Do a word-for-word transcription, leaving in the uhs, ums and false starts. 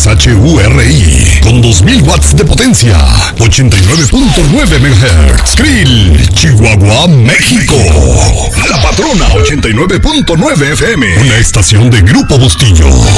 H U R I, con dos mil watts de potencia, ochenta y nueve punto nueve megahertz. Krill, Chihuahua, México. La Patrona, ochenta y nueve punto nueve F M, una estación de Grupo Bustillo.